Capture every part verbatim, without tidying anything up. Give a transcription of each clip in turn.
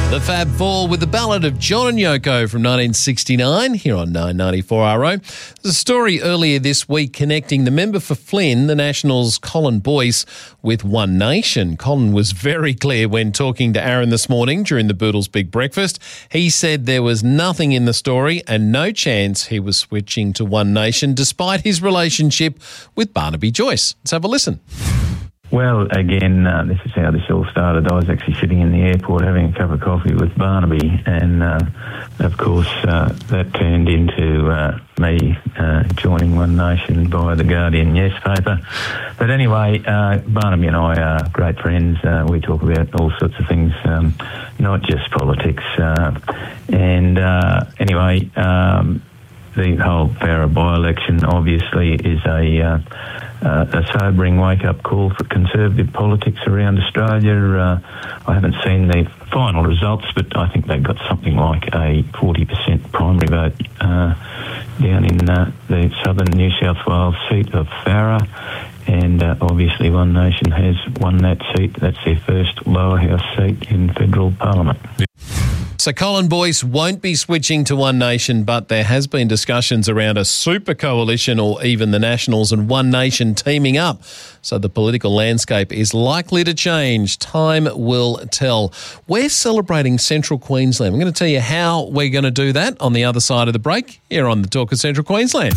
The Fab Four with the ballad of John and Yoko from nineteen sixty-nine here on nine ninety-four R O. There's a story earlier this week connecting the member for Flynn, the Nationals' Colin Boyce, with One Nation. Colin was very clear when talking to Aaron this morning during the Boodles Big Breakfast. He said there was nothing in the story and no chance he was switching to One Nation despite his relationship with Barnaby Joyce. Let's have a listen. Well, again, uh, this is how this all started. I was actually sitting in the airport having a cup of coffee with Barnaby, and uh, of course uh, that turned into uh, me uh, joining One Nation via the Guardian newspaper. But anyway, uh, Barnaby and I are great friends. Uh, we talk about all sorts of things, um, not just politics. Uh, and uh, anyway, um, the whole Farah by-election obviously is a... Uh, Uh, a sobering wake-up call for conservative politics around Australia. Uh, I haven't seen the final results, but I think they've got something like a forty percent primary vote uh, down in uh, the southern New South Wales seat of Farah, and uh, obviously One Nation has won that seat. That's their first lower house seat in federal parliament. So Colin Boyce won't be switching to One Nation, but there has been discussions around a super coalition or even the Nationals and One Nation teaming up. So the political landscape is likely to change. Time will tell. We're celebrating Central Queensland. I'm going to tell you how we're going to do that on the other side of the break here on the Talk of Central Queensland.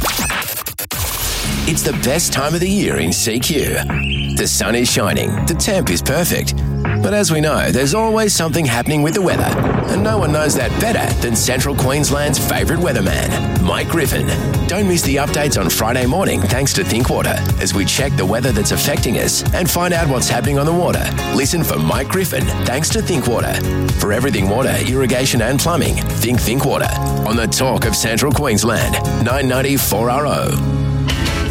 It's the best time of the year in C Q. The sun is shining, the temp is perfect. But as we know, there's always something happening with the weather. And no one knows that better than Central Queensland's favourite weatherman, Mike Griffin. Don't miss the updates on Friday morning thanks to Thinkwater as we check the weather that's affecting us and find out what's happening on the water. Listen for Mike Griffin thanks to Thinkwater. For everything water, irrigation and plumbing, think Thinkwater. On the Talk of Central Queensland, nine ninety-four R O.